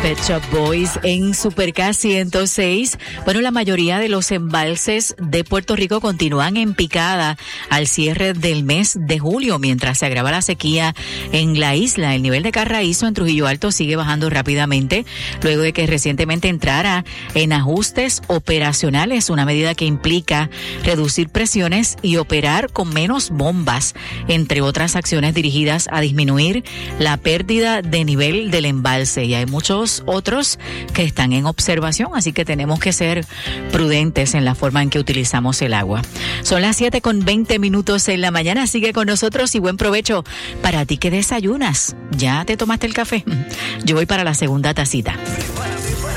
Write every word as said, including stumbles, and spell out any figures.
Pet Shop Boys en Super K ciento seis. Bueno, la mayoría de los embalses de Puerto Rico continúan en picada al cierre del mes de julio, mientras se agrava la sequía en la isla. El nivel de Carraízo en Trujillo Alto sigue bajando rápidamente, luego de que recientemente entrara en ajustes operacionales, una medida que implica reducir presiones y operar con menos bombas, entre otras acciones dirigidas a disminuir la pérdida de nivel del embalse. Y hay muchos otros que están en observación, así que tenemos que ser prudentes en la forma en que utilizamos el agua. Son las siete con veinte minutos en la mañana. Sigue con nosotros y buen provecho para ti que desayunas. ¿Ya te tomaste el café? Yo voy para la segunda tacita.